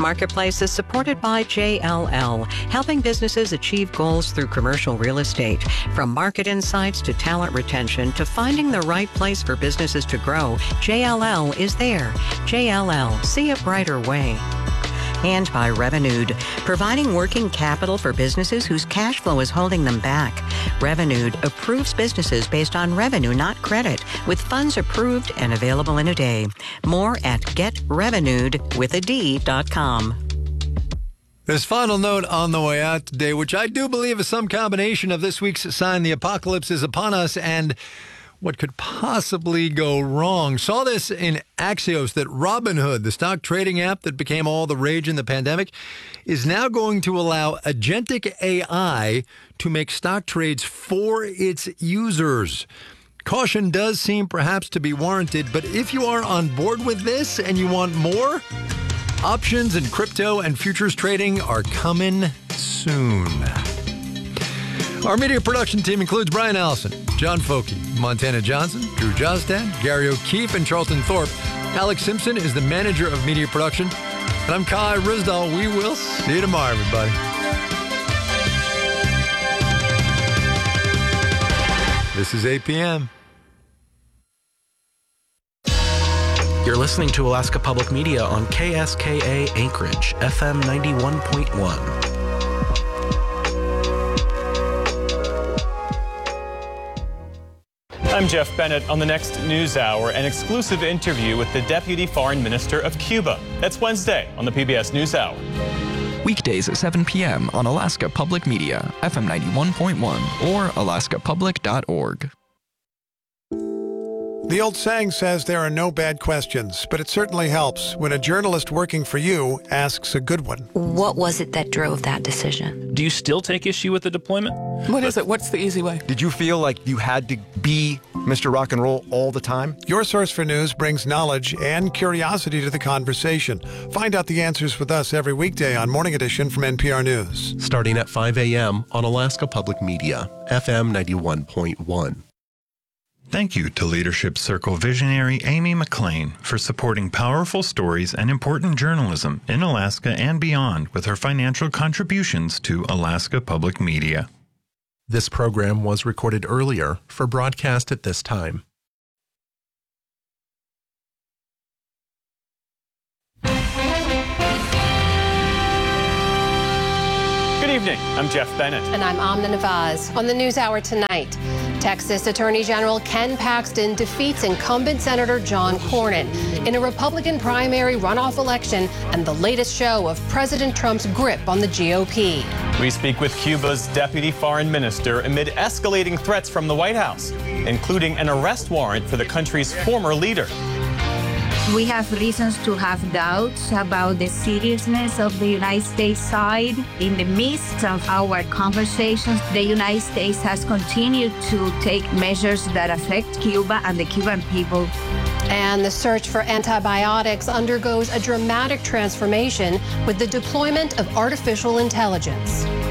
Marketplace is supported by JLL, helping businesses achieve goals through commercial real estate. From market insights to talent retention to finding the right place for businesses to grow, JLL is there. JLL, see a brighter way. And by Revenued, providing working capital for businesses whose cash flow is holding them back. Revenued approves businesses based on revenue, not credit, with funds approved and available in a day. More at getrevenued.com. This final note on the way out today, which I do believe is some combination of this week's sign the apocalypse is upon us and what could possibly go wrong. Saw this in Axios that Robinhood, the stock trading app that became all the rage in the pandemic, is now going to allow agentic AI to make stock trades for its users. Caution does seem perhaps to be warranted, but if you are on board with this and you want more, options and crypto and futures trading are coming soon. Our media production team includes Brian Allison, John Foki, Montana Johnson, Drew Jostad, Gary O'Keefe, and Charlton Thorpe. Alex Simpson is the manager of media production. And I'm Kai Rizdal. We will see you tomorrow, everybody. This is 8 p.m. You're listening to Alaska Public Media on KSKA Anchorage, FM 91.1. I'm Jeff Bennett. On the next News Hour, an exclusive interview with the Deputy Foreign Minister of Cuba. That's Wednesday on the PBS News Hour. Weekdays at 7 p.m. on Alaska Public Media, FM 91.1 or alaskapublic.org. The old saying says there are no bad questions, but it certainly helps when a journalist working for you asks a good one. What was it that drove that decision? Do you still take issue with the deployment? What is it? What's the easy way? Did you feel like you had to be Mr. Rock and Roll all the time? Your source for news brings knowledge and curiosity to the conversation. Find out the answers with us every weekday on Morning Edition from NPR News. Starting at 5 a.m. on Alaska Public Media, FM 91.1. Thank you to Leadership Circle visionary Amy McLean for supporting powerful stories and important journalism in Alaska and beyond with her financial contributions to Alaska Public Media. This program was recorded earlier for broadcast at this time. Good evening. I'm Jeff Bennett. And I'm Amna Nawaz. On the News Hour tonight, Texas Attorney General Ken Paxton defeats incumbent Senator John Cornyn in a Republican primary runoff election and the latest show of President Trump's grip on the GOP. We speak with Cuba's Deputy Foreign Minister amid escalating threats from the White House, including an arrest warrant for the country's former leader. We have reasons to have doubts about the seriousness of the United States side. In the midst of our conversations, the United States has continued to take measures that affect Cuba and the Cuban people. And the search for antibiotics undergoes a dramatic transformation with the deployment of artificial intelligence.